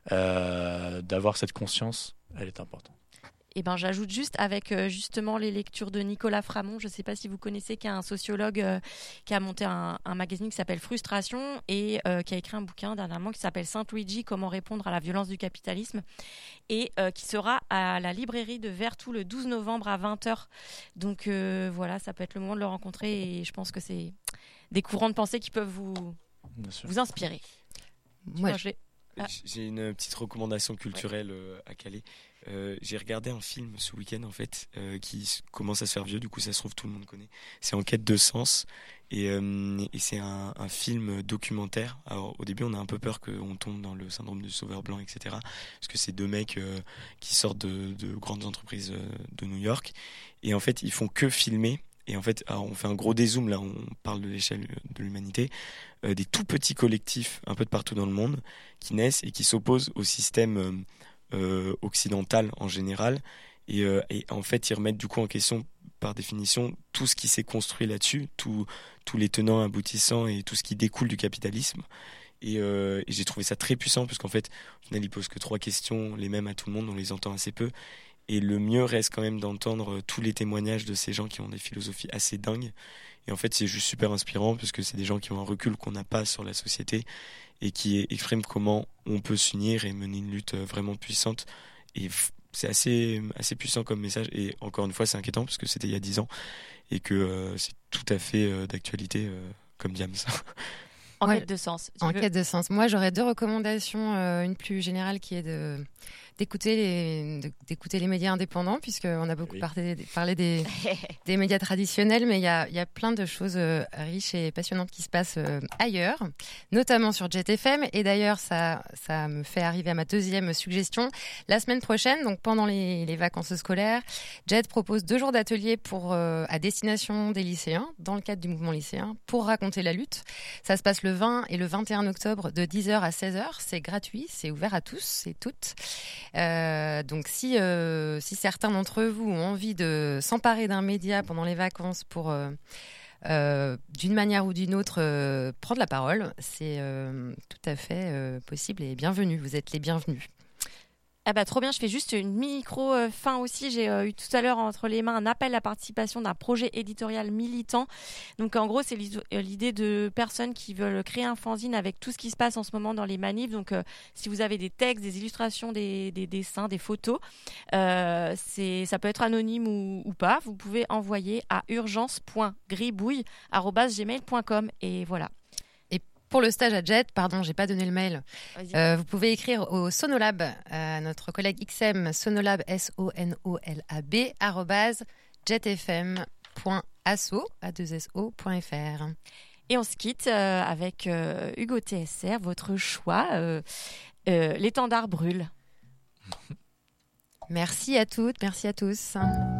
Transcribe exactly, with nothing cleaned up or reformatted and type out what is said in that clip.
euh, d'avoir cette conscience, elle est importante. Eh ben, j'ajoute juste avec euh, justement les lectures de Nicolas Framont, je ne sais pas si vous connaissez, qui est un sociologue euh, qui a monté un, un magazine qui s'appelle Frustration et euh, qui a écrit un bouquin dernièrement qui s'appelle Saint-Luigi, comment répondre à la violence du capitalisme, et euh, qui sera à la librairie de Vertou le douze novembre à vingt heures. Donc euh, voilà, ça peut être le moment de le rencontrer et je pense que c'est des courants de pensée qui peuvent vous, vous inspirer. Moi, Moi, je l'ai... Ah. J'ai une petite recommandation culturelle euh, à Calais. Euh, j'ai regardé un film ce week-end en fait euh, qui commence à se faire vieux, du coup ça se trouve tout le monde connaît. C'est En quête de sens et, euh, et c'est un, un film documentaire. Alors au début on a un peu peur qu'on tombe dans le syndrome du sauveur blanc, et cetera. Parce que c'est deux mecs euh, qui sortent de, de grandes entreprises euh, de New York et en fait ils font que filmer. Et en fait, alors on fait un gros dézoom, là on parle de l'échelle de l'humanité, euh, des tout petits collectifs un peu de partout dans le monde qui naissent et qui s'opposent au système euh, euh, occidental en général. Et, euh, et en fait, ils remettent du coup en question, par définition, tout ce qui s'est construit là-dessus, tout, tous les tenants aboutissants et tout ce qui découle du capitalisme. Et, euh, et j'ai trouvé ça très puissant, parce qu'en fait, au final, ils posent que trois questions, les mêmes à tout le monde, on les entend assez peu. Et le mieux reste quand même d'entendre tous les témoignages de ces gens qui ont des philosophies assez dingues. Et en fait, c'est juste super inspirant parce que c'est des gens qui ont un recul qu'on n'a pas sur la société et qui expriment comment on peut s'unir et mener une lutte vraiment puissante. Et c'est assez, assez puissant comme message. Et encore une fois, c'est inquiétant parce que c'était il y a dix ans et que euh, c'est tout à fait euh, d'actualité, euh, comme Diams. En ouais. quête de sens. En veux... quête de sens. Moi, j'aurais deux recommandations. Euh, une plus générale qui est de... d'écouter les, d'écouter les médias indépendants, puisqu'on a beaucoup oui. parlé, parlé des, des médias traditionnels, mais il y a, y a plein de choses euh, riches et passionnantes qui se passent euh, ailleurs, notamment sur Jet F M. Et d'ailleurs, ça, ça me fait arriver à ma deuxième suggestion. La semaine prochaine, donc pendant les, les vacances scolaires, Jet propose deux jours d'atelier pour, euh, à destination des lycéens, dans le cadre du mouvement lycéen, pour raconter la lutte. Ça se passe le vingt et le vingt et un octobre de dix heures à seize heures. C'est gratuit, c'est ouvert à tous et toutes. Euh, donc si, euh, si certains d'entre vous ont envie de s'emparer d'un média pendant les vacances pour euh, euh, d'une manière ou d'une autre euh, prendre la parole, c'est euh, tout à fait euh, possible et bienvenue, vous êtes les bienvenus. Ah bah trop bien, je fais juste une micro euh, fin aussi. J'ai euh, eu tout à l'heure entre les mains un appel à participation d'un projet éditorial militant. Donc en gros, c'est l'idée de personnes qui veulent créer un fanzine avec tout ce qui se passe en ce moment dans les manifs. Donc euh, si vous avez des textes, des illustrations, des, des dessins, des photos, euh, c'est, ça peut être anonyme ou, ou pas. Vous pouvez envoyer à urgence point gribouille arobase gmail point com et voilà. Pour le stage à Jet, pardon, j'ai pas donné le mail. Euh, vous pouvez écrire au Sonolab, à notre collègue X M, Sonolab, S O N O L A B, arrobase, jetfm point asso, A deux S O point F R. Et on se quitte euh, avec euh, Hugo T S R, votre choix, euh, euh, l'étendard brûle. Merci à toutes, merci à tous.